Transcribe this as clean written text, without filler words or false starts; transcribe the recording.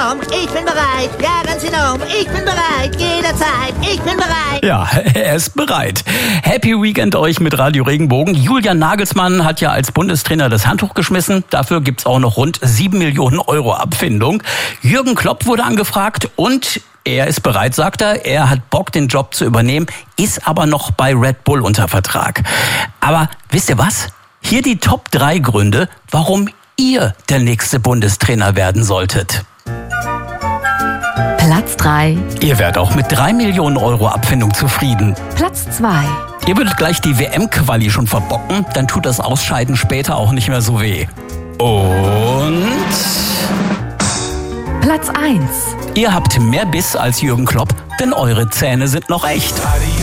enorm, ich bin bereit. Ja, ganz enorm, ich bin bereit. Jederzeit, ich bin bereit. Ja, er ist bereit. Happy Weekend euch mit Radio Regenbogen. Julian Nagelsmann hat ja als Bundestrainer das Handtuch geschmissen. Dafür gibt's auch noch rund 7 Millionen Euro Abfindung. Jürgen Klopp wurde angefragt und er ist bereit, sagt er. Er hat Bock, den Job zu übernehmen, ist aber noch bei Red Bull unter Vertrag. Aber wisst ihr was? Hier die Top 3 Gründe, warum ihr der nächste Bundestrainer werden solltet. Platz 3. Ihr werdet auch mit 3 Millionen Euro Abfindung zufrieden. Platz 2. Ihr würdet gleich die WM-Quali schon verbocken, dann tut das Ausscheiden später auch nicht mehr so weh. Und Platz 1. ihr habt mehr Biss als Jürgen Klopp, denn eure Zähne sind noch echt.